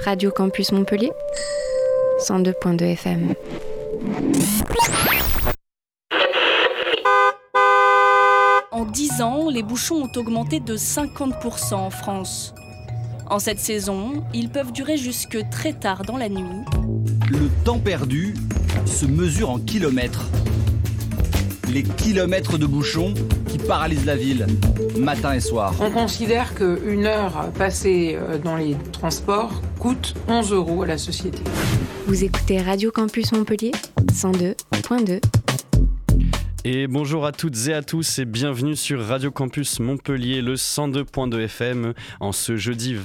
Radio Campus Montpellier, 102.2 FM. En 10 ans, les bouchons ont augmenté de 50% en France. En cette saison, ils peuvent durer jusque très tard dans la nuit. Le temps perdu se mesure en kilomètres. Les kilomètres de bouchons qui paralysent la ville, matin et soir. On considère qu'une heure passée dans les transports coûte 11 € à la société. Vous écoutez Radio Campus Montpellier, 102.2. Et bonjour à toutes et à tous et bienvenue sur Radio Campus Montpellier, le 102.2 FM, en ce jeudi